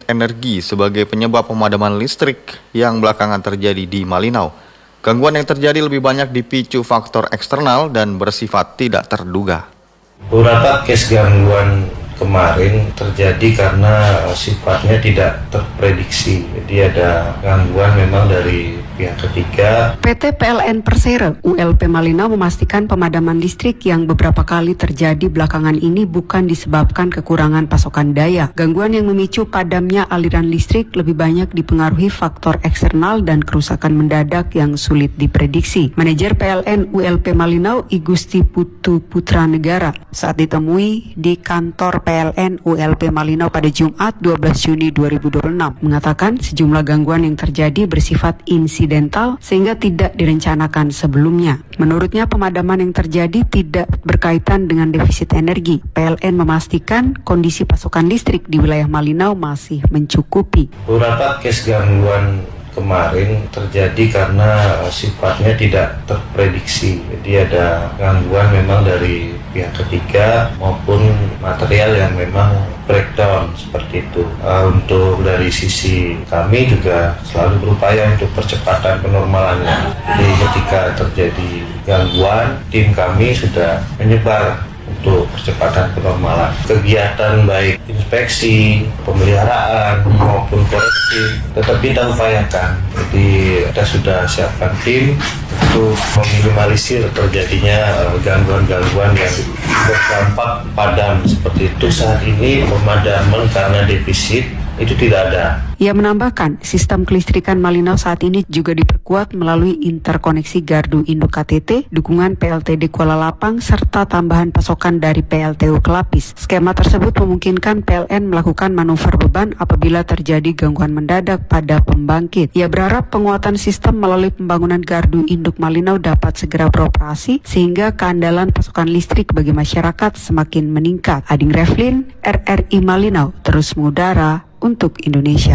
energi sebagai penyebab pemadaman listrik yang belakangan terjadi di Malinau. Gangguan yang terjadi lebih banyak dipicu faktor eksternal dan bersifat tidak terduga. Beberapa case gangguan kemarin terjadi karena sifatnya tidak terprediksi. Jadi ada gangguan memang dari pihak ketiga. PT PLN Persero ULP Malinau memastikan pemadaman listrik yang beberapa kali terjadi belakangan ini bukan disebabkan kekurangan pasokan daya. Gangguan yang memicu padamnya aliran listrik lebih banyak dipengaruhi faktor eksternal dan kerusakan mendadak yang sulit diprediksi. Manajer PLN ULP Malinau Igusti Putu Putra Negara saat ditemui di kantor PLN ULP Malinau pada Jumat 12 Juni 2026 mengatakan sejumlah gangguan yang terjadi bersifat insidental sehingga tidak direncanakan sebelumnya. Menurutnya pemadaman yang terjadi tidak berkaitan dengan defisit energi. PLN memastikan kondisi pasokan listrik di wilayah Malinau masih mencukupi. Beberapa case gangguan kemarin terjadi karena sifatnya tidak terprediksi. Jadi ada gangguan memang dari pihak ketiga maupun material yang memang breakdown seperti itu. Untuk dari sisi kami juga selalu berupaya untuk percepatan penormalannya. Jadi ketika terjadi gangguan, tim kami sudah menyebar untuk percepatan penormalan. Kegiatan baik inspeksi, pemeliharaan maupun korektif tetap kita upayakan. Jadi kita sudah siapkan tim untuk meminimalisir terjadinya gangguan-gangguan yang berdampak padam seperti itu. Saat ini pemadaman karena defisit itu tidak ada. Ia menambahkan, sistem kelistrikan Malinau saat ini juga diperkuat melalui interkoneksi gardu induk KTT, dukungan PLTD Kuala Lapang, serta tambahan pasokan dari PLTU Kelapis. Skema tersebut memungkinkan PLN melakukan manuver beban apabila terjadi gangguan mendadak pada pembangkit. Ia berharap penguatan sistem melalui pembangunan gardu induk Malinau dapat segera beroperasi sehingga keandalan pasokan listrik bagi masyarakat semakin meningkat. Ading Reflin, RRI Malinau, terus mengudara untuk Indonesia.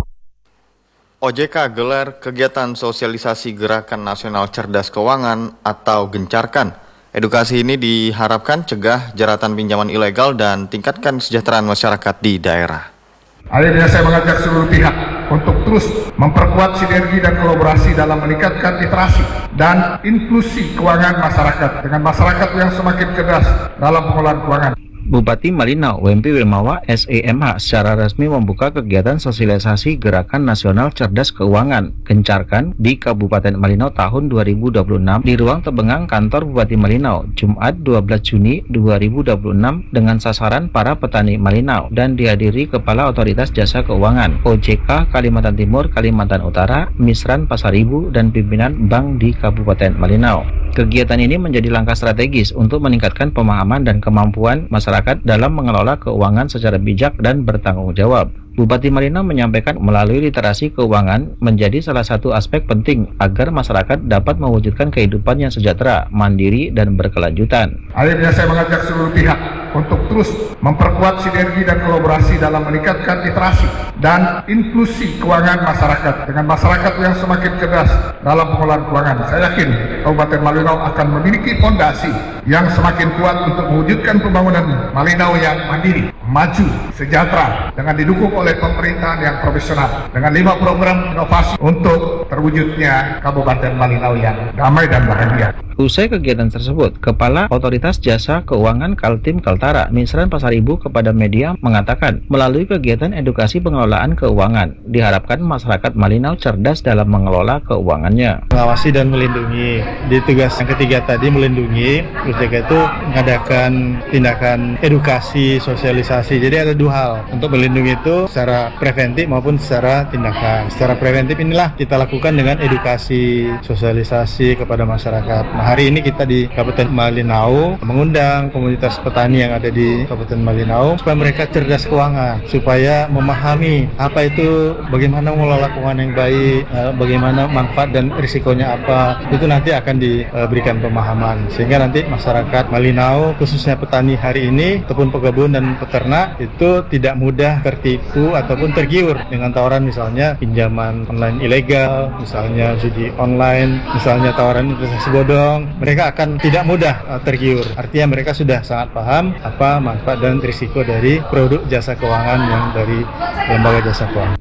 OJK gelar kegiatan sosialisasi Gerakan Nasional Cerdas Keuangan atau Gencarkan. Edukasi ini diharapkan cegah jeratan pinjaman ilegal dan tingkatkan kesejahteraan masyarakat di daerah. Akhirnya saya mengajak seluruh pihak untuk terus memperkuat sinergi dan kolaborasi dalam meningkatkan literasi dan inklusi keuangan masyarakat dengan masyarakat yang semakin cerdas dalam pengelolaan keuangan. Bupati Malinau, WMP Wilmawa SEMH secara resmi membuka kegiatan sosialisasi Gerakan Nasional Cerdas Keuangan Gencarkan di Kabupaten Malinau tahun 2026 di ruang Tebengang kantor Bupati Malinau, Jumat 12 Juni 2026 dengan sasaran para petani Malinau dan dihadiri Kepala Otoritas Jasa Keuangan OJK Kalimantan Timur, Kalimantan Utara, Misran Pasaribu, dan pimpinan bank di Kabupaten Malinau. Kegiatan ini menjadi langkah strategis untuk meningkatkan pemahaman dan kemampuan masyarakat dalam mengelola keuangan secara bijak dan bertanggung jawab. Bupati Malinau menyampaikan melalui literasi keuangan menjadi salah satu aspek penting agar masyarakat dapat mewujudkan kehidupan yang sejahtera, mandiri, dan berkelanjutan. Akhirnya saya mengajak seluruh pihak untuk terus memperkuat sinergi dan kolaborasi dalam meningkatkan literasi dan inklusi keuangan masyarakat dengan masyarakat yang semakin cerdas dalam pengelolaan keuangan. Saya yakin Kabupaten Malinau akan memiliki fondasi yang semakin kuat untuk mewujudkan pembangunan Malinau yang mandiri, maju, sejahtera dengan didukung oleh pemerintahan yang profesional dengan 5 program inovasi untuk terwujudnya Kabupaten Malinau yang damai dan bahagia. Usai kegiatan tersebut, Kepala Otoritas Jasa Keuangan Kaltim Kaltara, Misran Pasaribu, kepada media mengatakan, melalui kegiatan edukasi pengelolaan keuangan, diharapkan masyarakat Malinau cerdas dalam mengelola keuangannya. Mengawasi dan melindungi. Di tugas yang ketiga tadi melindungi, UJK itu mengadakan tindakan edukasi, sosialisasi. Jadi ada 2 hal. Untuk melindungi itu secara preventif maupun secara tindakan. Secara preventif inilah kita lakukan dengan edukasi, sosialisasi kepada masyarakat. Hari ini kita di Kabupaten Malinau mengundang komunitas petani yang ada di Kabupaten Malinau supaya mereka cerdas keuangan, supaya memahami apa itu, bagaimana mengelola keuangan yang baik, bagaimana manfaat dan risikonya apa. Itu nanti akan diberikan pemahaman sehingga nanti masyarakat Malinau, khususnya petani hari ini ataupun pekebun dan peternak itu tidak mudah tertipu ataupun tergiur dengan tawaran misalnya pinjaman online ilegal, misalnya judi online, misalnya tawaran investasi bodong. Mereka akan tidak mudah tergiur. Artinya mereka sudah sangat paham apa manfaat dan risiko dari produk jasa keuangan yang dari lembaga jasa keuangan.